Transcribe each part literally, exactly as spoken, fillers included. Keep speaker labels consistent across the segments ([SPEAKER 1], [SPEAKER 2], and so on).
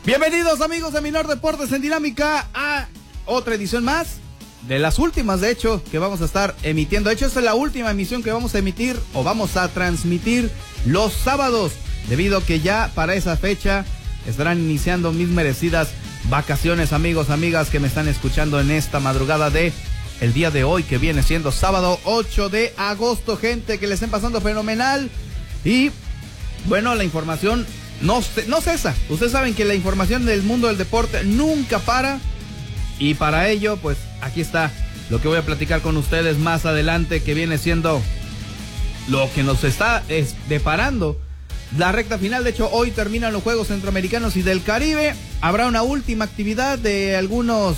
[SPEAKER 1] Bienvenidos amigos de Minor Deportes en Dinámica a otra edición más, de las últimas de hecho que vamos a estar emitiendo. De hecho esta es la última emisión que vamos a emitir o vamos a transmitir los sábados, debido a que ya para esa fecha estarán iniciando mis merecidas vacaciones. Amigos, amigas que me están escuchando en esta madrugada de el día de hoy, que viene siendo sábado ocho de agosto, gente, que le estén pasando fenomenal. Y bueno, la información no, no cesa. Ustedes saben que la información del mundo del deporte nunca para, y para ello pues aquí está lo que voy a platicar con ustedes más adelante, que viene siendo lo que nos está es, deparando la recta final. De hecho, hoy terminan los Juegos Centroamericanos y del Caribe. Habrá una última actividad de algunos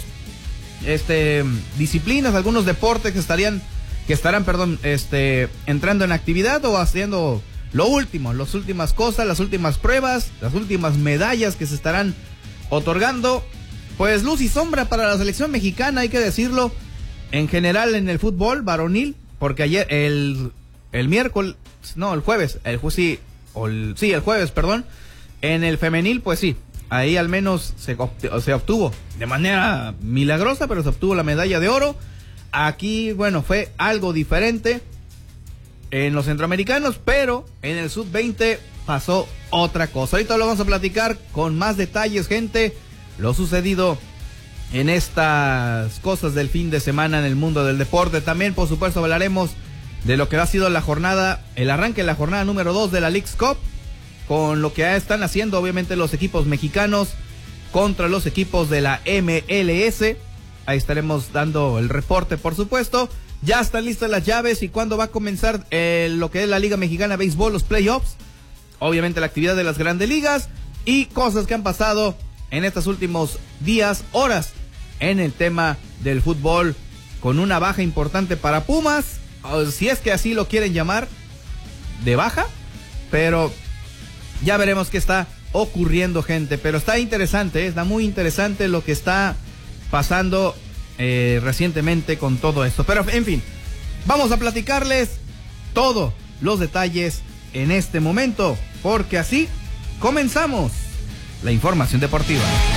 [SPEAKER 1] este disciplinas, algunos deportes que estarían que estarán, perdón, este entrando en actividad o haciendo lo último, las últimas cosas, las últimas pruebas, las últimas medallas que se estarán otorgando. Pues luz y sombra para la selección mexicana, hay que decirlo, en general en el fútbol varonil, porque ayer el el miércoles, no, el jueves, el sí, o el, sí, el jueves, perdón, en el femenil, pues sí, ahí al menos se, se obtuvo de manera milagrosa, pero se obtuvo la medalla de oro. Aquí, bueno, fue algo diferente en los centroamericanos, pero en el sub veinte pasó otra cosa. Ahorita lo vamos a platicar con más detalles, gente, lo sucedido en estas cosas del fin de semana en el mundo del deporte. También, por supuesto, hablaremos de lo que ha sido la jornada, el arranque de la jornada número dos de la Leagues Cup, con lo que están haciendo obviamente los equipos mexicanos contra los equipos de la M L S. Ahí estaremos dando el reporte, por supuesto. Ya están listas las llaves y cuándo va a comenzar eh, lo que es la Liga Mexicana de Béisbol, los playoffs. Obviamente la actividad de las grandes ligas y cosas que han pasado en estos últimos días, horas, en el tema del fútbol, con una baja importante para Pumas, o si es que así lo quieren llamar, de baja, pero ya veremos qué está ocurriendo, gente. Pero está interesante, ¿eh? Está muy interesante lo que está pasando eh, recientemente con todo esto. Pero en fin, vamos a platicarles todos los detalles en este momento, porque así comenzamos la información deportiva.